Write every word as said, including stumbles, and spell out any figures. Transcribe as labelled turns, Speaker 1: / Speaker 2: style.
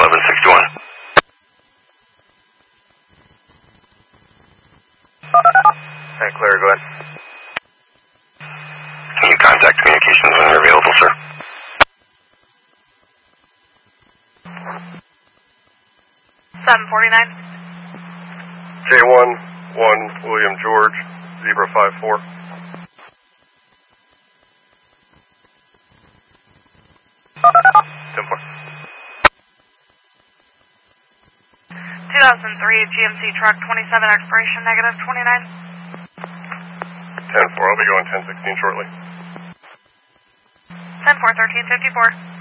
Speaker 1: eleven sixty-one.
Speaker 2: Saint Clair, go ahead.
Speaker 1: Can you contact communications when you're available, sir?
Speaker 3: seven forty-nine.
Speaker 2: J one, one, William George, Zebra five four. ten four.
Speaker 3: two thousand three G M C truck, twenty-seven, expiration negative twenty-nine.
Speaker 2: ten four, I'll be going ten sixteen shortly.
Speaker 3: ten four, thirteen fifty-four.